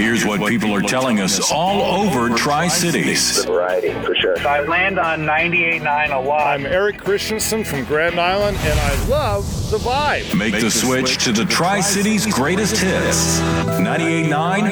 Here's what people are telling us all over Tri-Cities. The variety, for sure. I land on 98.9 a lot. I'm Eric Christensen from Grand Island, and I love the vibe. Make the switch to the Tri-Cities greatest hits. 98.9